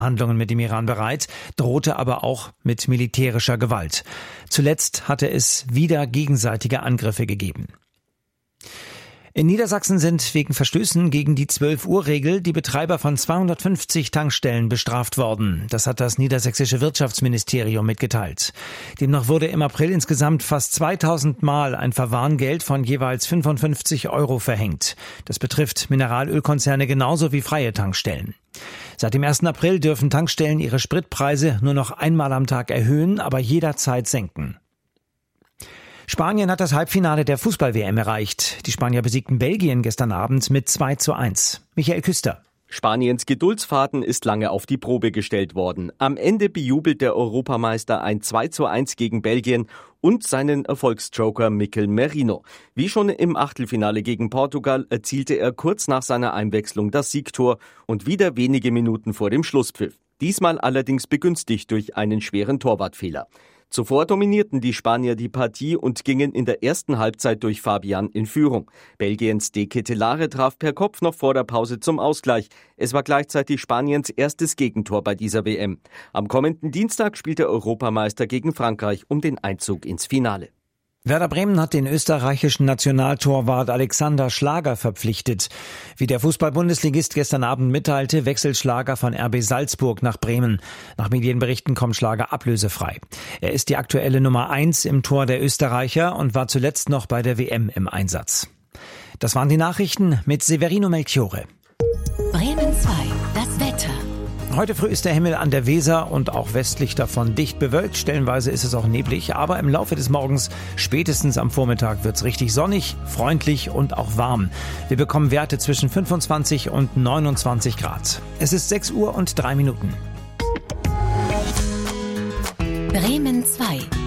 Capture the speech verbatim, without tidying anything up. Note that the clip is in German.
Verhandlungen mit dem Iran bereit, drohte aber auch mit militärischer Gewalt. Zuletzt hatte es wieder gegenseitige Angriffe gegeben. In Niedersachsen sind wegen Verstößen gegen die zwölf-Uhr-Regel die Betreiber von zweihundertfünfzig Tankstellen bestraft worden. Das hat das niedersächsische Wirtschaftsministerium mitgeteilt. Demnach wurde im April insgesamt fast zweitausend Mal ein Verwarngeld von jeweils fünfundfünfzig Euro verhängt. Das betrifft Mineralölkonzerne genauso wie freie Tankstellen. Seit dem ersten April dürfen Tankstellen ihre Spritpreise nur noch einmal am Tag erhöhen, aber jederzeit senken. Spanien hat das Halbfinale der Fußball-W M erreicht. Die Spanier besiegten Belgien gestern Abend mit zwei zu eins. Michael Küster. Spaniens Geduldsfaden ist lange auf die Probe gestellt worden. Am Ende bejubelt der Europameister ein zwei zu eins gegen Belgien und seinen Erfolgsjoker Mikel Merino. Wie schon im Achtelfinale gegen Portugal erzielte er kurz nach seiner Einwechslung das Siegtor und wieder wenige Minuten vor dem Schlusspfiff. Diesmal allerdings begünstigt durch einen schweren Torwartfehler. Zuvor dominierten die Spanier die Partie und gingen in der ersten Halbzeit durch Fabian in Führung. Belgiens De Ketelaere traf per Kopf noch vor der Pause zum Ausgleich. Es war gleichzeitig Spaniens erstes Gegentor bei dieser W M. Am kommenden Dienstag spielt der Europameister gegen Frankreich um den Einzug ins Finale. Werder Bremen hat den österreichischen Nationaltorwart Alexander Schlager verpflichtet. Wie der Fußball-Bundesligist gestern Abend mitteilte, wechselt Schlager von R B Salzburg nach Bremen. Nach Medienberichten kommt Schlager ablösefrei. Er ist die aktuelle Nummer eins im Tor der Österreicher und war zuletzt noch bei der W M im Einsatz. Das waren die Nachrichten mit Severino Melchiore. Bremen zwei, das Wetter. Heute früh ist der Himmel an der Weser und auch westlich davon dicht bewölkt. Stellenweise ist es auch neblig, aber im Laufe des Morgens, spätestens am Vormittag, wird es richtig sonnig, freundlich und auch warm. Wir bekommen Werte zwischen fünfundzwanzig und neunundzwanzig Grad. Es ist sechs Uhr und drei Minuten. Bremen zwei.